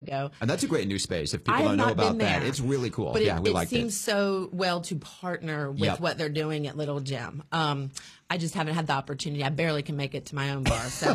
ago. And that's a great new space. If people don't know about that, it's really cool. But we liked it. It seems so well to partner with what they're doing at Little Gem. I just haven't had the opportunity. I barely can make it to my own bar, so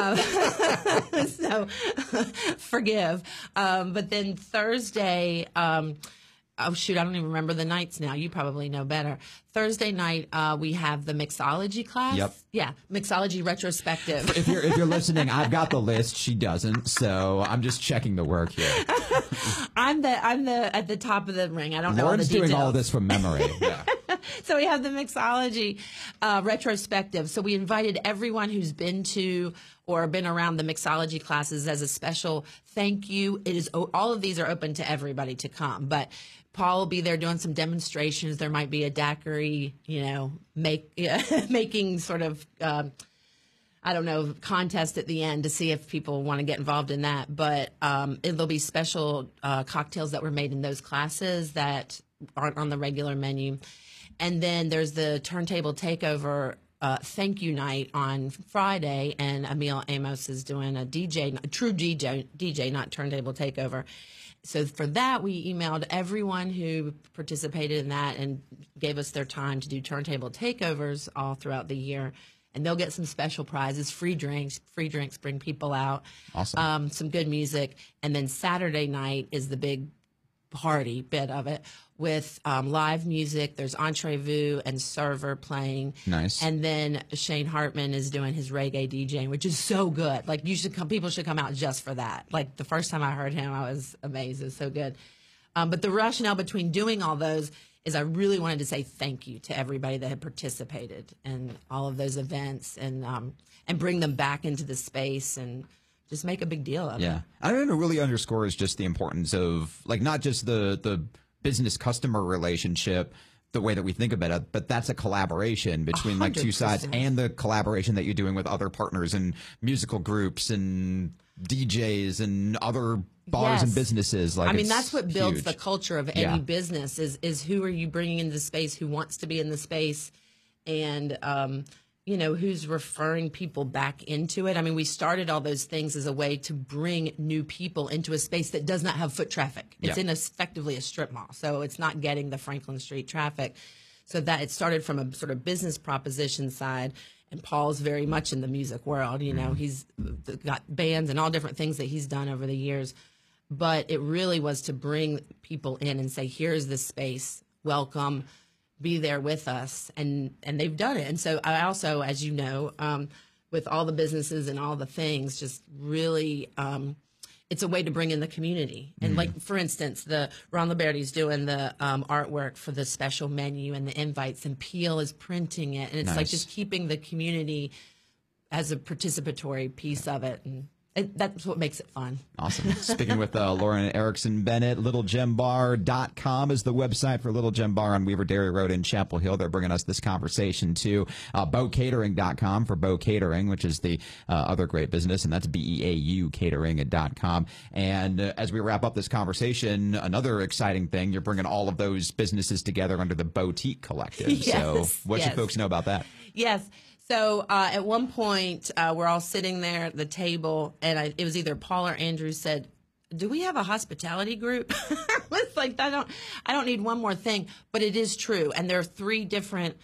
so forgive. But then Thursday, oh shoot, I don't even remember the nights now. You probably know better. Thursday night, we have the mixology class. Yep. Yeah, mixology retrospective. If you're listening, I've got the list. She doesn't, so I'm just checking the work here. I'm the at the top of the ring. I don't know all the details. details. Doing all this from memory. Yeah. So we have the mixology retrospective. So we invited everyone who's been to or been around the mixology classes as a special thank you. It is all of these are open to everybody to come, but Paul will be there doing some demonstrations. There might be a daiquiri, making sort of contest at the end to see if people want to get involved in that. But there'll be special cocktails that were made in those classes that aren't on the regular menu. And then there's the Turntable Takeover thank you night on Friday, and Emil Amos is doing a true DJ, not Turntable Takeover. So for that, we emailed everyone who participated in that and gave us their time to do turntable takeovers all throughout the year. And they'll get some special prizes, free drinks bring people out. Awesome. Some good music. And then Saturday night is the big party bit of it with live music. There's Entrevue and Server playing. Nice. And then Shane Hartman is doing his reggae DJing, which is so good. Like people should come out just for that. Like the first time I heard him, I was amazed. It was so good. But the rationale between doing all those is I really wanted to say thank you to everybody that had participated in all of those events and bring them back into the space and just make a big deal of it. Yeah. I think it really underscores just the importance of, like, not just the business-customer relationship, the way that we think about it, but that's a collaboration between 100%. Like two sides, and the collaboration that you're doing with other partners and musical groups and DJs and other bars and businesses. Like, that's what builds huge. The culture of any business is who are you bringing into the space, who wants to be in the space, and who's referring people back into it. I mean, we started all those things as a way to bring new people into a space that does not have foot traffic. It's effectively a strip mall, so it's not getting the Franklin Street traffic. So that it started from a sort of business proposition side, and Paul's very much in the music world. He's got bands and all different things that he's done over the years. But it really was to bring people in and say, here's the space, welcome, be there with us, and they've done it. And so I also, as you know, with all the businesses and all the things, just really, it's a way to bring in the community. And like, for instance, Ron Liberty's doing the artwork for the special menu and the invites, and Peel is printing it. And it's like just keeping the community as a participatory piece of it. And that's what makes it fun. Awesome. Speaking with Lauren Erickson Bennett, littlegembar.com is the website for Little Gem Bar on Weaver Dairy Road in Chapel Hill. They're bringing us this conversation too. BeauCatering.com for Beau Catering, which is the other great business, and that's BEAU catering.com. And as we wrap up this conversation, another exciting thing, you're bringing all of those businesses together under the Boutique Collective. So what should folks know about that? Yes. So at one point, we're all sitting there at the table, and it was either Paul or Andrew said, "Do we have a hospitality group?" I was like, I don't need one more thing, but it is true. And there are 3 different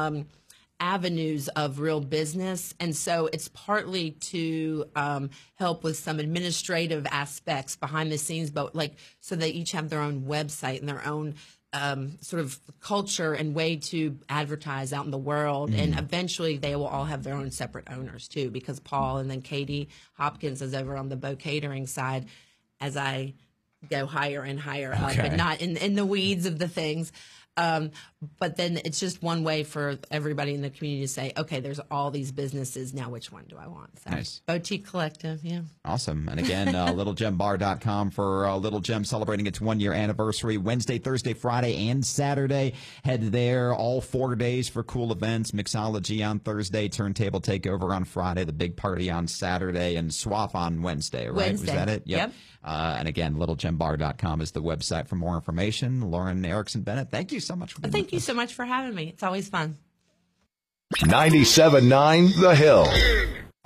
avenues of real business, and so it's partly to help with some administrative aspects behind the scenes, but so they each have their own website and their own sort of culture and way to advertise out in the world. And eventually they will all have their own separate owners too, because Paul and then Katie Hopkins is over on the Beau Catering side as I go higher and higher up, but not in the weeds of the things. But then it's just one way for everybody in the community to say, okay, there's all these businesses. Now, which one do I want? So, nice. Boutique Collective, yeah. Awesome. And again, littlegembar.com for Little Gem celebrating its 1-year anniversary Wednesday, Thursday, Friday, and Saturday. Head there all 4 days for cool events. Mixology on Thursday, Turntable Takeover on Friday, the big party on Saturday, and SWAP on Wednesday, right? Was that it? Yep. And again, littlegembar.com is the website for more information. Lauren Erickson Bennett, thank you so much for being Thank you so much for having me. It's always fun. 97.9 The Hill.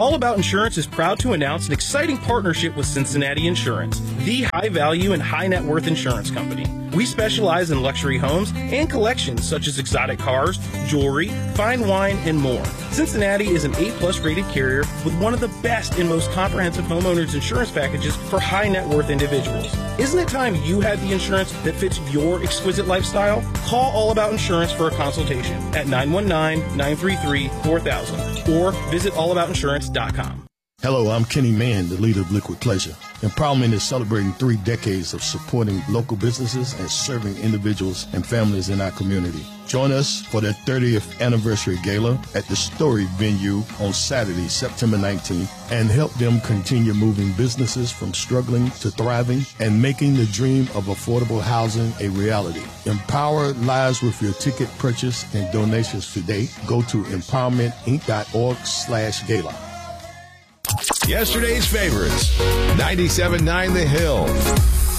All About Insurance is proud to announce an exciting partnership with Cincinnati Insurance, the high-value and high-net-worth insurance company. We specialize in luxury homes and collections such as exotic cars, jewelry, fine wine, and more. Cincinnati is an A-plus rated carrier with one of the best and most comprehensive homeowners insurance packages for high-net-worth individuals. Isn't it time you had the insurance that fits your exquisite lifestyle? Call All About Insurance for a consultation at 919-933-4000 or visit allaboutinsurance.com. Hello, I'm Kenny Mann, the leader of Liquid Pleasure. Empowerment is celebrating 3 decades of supporting local businesses and serving individuals and families in our community. Join us for their 30th anniversary gala at the Story venue on Saturday, September 19th, and help them continue moving businesses from struggling to thriving and making the dream of affordable housing a reality. Empower lives with your ticket purchase and donations today. Go to empowermentinc.org/gala. Yesterday's favorites, 97.9 The Hill.